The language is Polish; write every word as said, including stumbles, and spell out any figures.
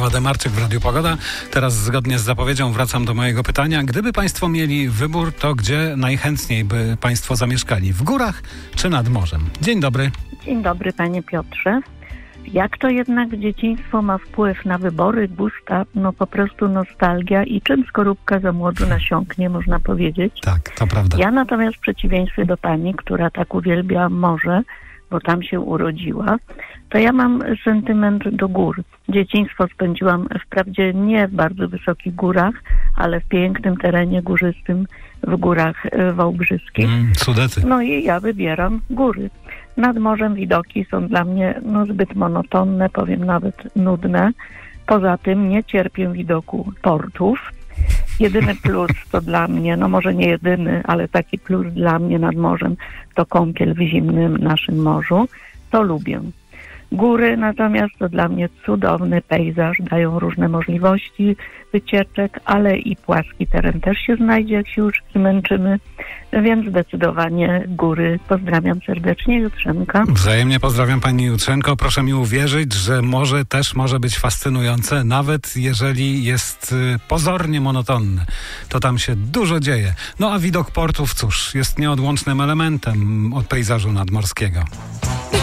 Wademarczyk w Radiu Pogoda. Teraz zgodnie z zapowiedzią wracam do mojego pytania. Gdyby Państwo mieli wybór, to gdzie najchętniej by Państwo zamieszkali? W górach czy nad morzem? Dzień dobry. Dzień dobry, panie Piotrze. Jak to jednak dzieciństwo ma wpływ na wybory, gusta? No po prostu nostalgia i czym skorupka za młodu nasiąknie, można powiedzieć. Tak, to prawda. Ja natomiast w przeciwieństwie do pani, która tak uwielbia morze, bo tam się urodziła, to ja mam sentyment do gór. Dzieciństwo spędziłam wprawdzie nie w bardzo wysokich górach, ale w pięknym terenie górzystym w Górach Wałbrzyskich. Mm, Sudety. No i ja wybieram góry. Nad morzem widoki są dla mnie no, zbyt monotonne, powiem nawet nudne. Poza tym nie cierpię widoku portów. Jedyny plus to dla mnie, no może nie jedyny, ale taki plus dla mnie nad morzem to kąpiel w zimnym naszym morzu. To lubię. Góry natomiast to dla mnie cudowny pejzaż, dają różne możliwości wycieczek, ale i płaski teren też się znajdzie, jak się już zmęczymy, więc zdecydowanie góry. Pozdrawiam serdecznie, Jutrzenka. Wzajemnie pozdrawiam pani Jutrzenko. Proszę mi uwierzyć, że morze też może być fascynujące, nawet jeżeli jest pozornie monotonne. To tam się dużo dzieje. No a widok portów, cóż, jest nieodłącznym elementem od pejzażu nadmorskiego.